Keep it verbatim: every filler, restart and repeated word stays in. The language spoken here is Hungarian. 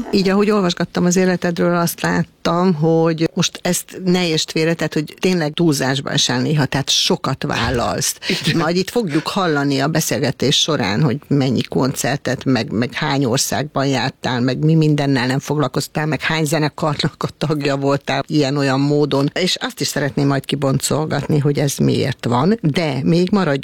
Így, ahogy olvasgattam az életedről, azt láttam, hogy most ezt ne értsd félre, tehát, hogy tényleg túlzásban esel néha, tehát sokat vállalsz. Majd itt fogjuk hallani a beszélgetés során, hogy mennyi koncertet, meg, meg hány országban jártál, meg mi mindennel nem foglalkoztál, meg hány zenekarnak a tagja voltál ilyen-olyan módon. És azt is szeretném majd kiboncolgatni, hogy ez miért van, de még maradj